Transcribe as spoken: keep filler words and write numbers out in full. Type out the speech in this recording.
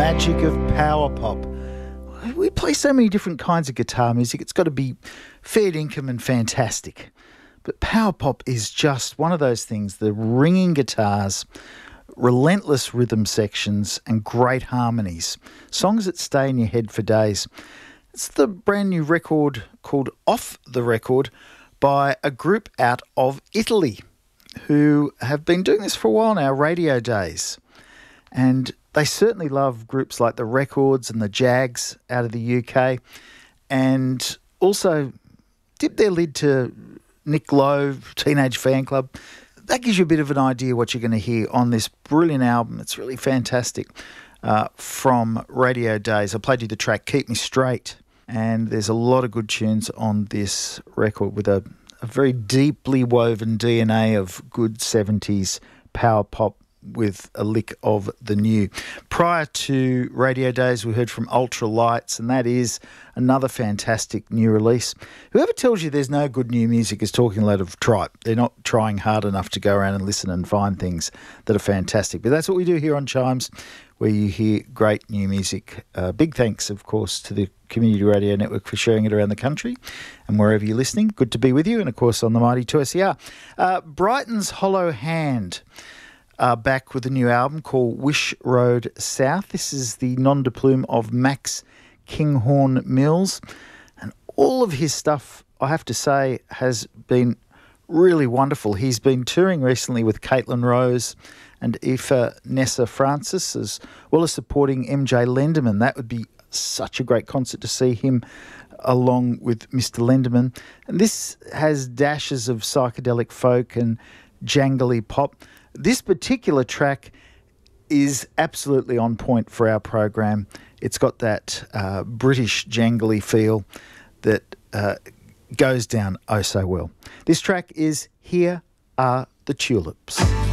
magic of power pop. We play so many different kinds of guitar music, it's got to be fair dinkum and fantastic. But power pop is just one of those things, the ringing guitars, relentless rhythm sections and great harmonies. Songs that stay in your head for days. It's the brand new record called Off the Record by a group out of Italy who have been doing this for a while now, Radio Days. And they certainly love groups like the Records and the Jags out of the U K, and also dip their lid to Nick Lowe, Teenage Fan Club. That gives you a bit of an idea what you're going to hear on this brilliant album. It's really fantastic uh, from Radio Days. I played you the track Keep Me Straight, and there's a lot of good tunes on this record with a, a very deeply woven D N A of good seventies power pop with a lick of the new. Prior to Radio Days, we heard from Ultra Lights, and that is another fantastic new release. Whoever tells you there's no good new music is talking a lot of tripe. They're not trying hard enough to go around and listen and find things that are fantastic. But that's what we do here on Chimes, where you hear great new music. Uh, big thanks, of course, to the Community Radio Network for sharing it around the country and wherever you're listening. Good to be with you, and of course on the mighty two S E R. Uh, Brighton's Hollow Hand are back with a new album called Wish Road South. This is the nom de plume of Max Kinghorn Mills. And all of his stuff, I have to say, has been really wonderful. He's been touring recently with Caitlin Rose and Aoife Nessa Francis, as well as supporting M J Lenderman. That would be such a great concert to see him along with Mister Lenderman. And this has dashes of psychedelic folk and jangly pop. This particular track is absolutely on point for our program. It's got that uh, British jangly feel that uh, goes down oh so well. This track is Here Are the Tulips.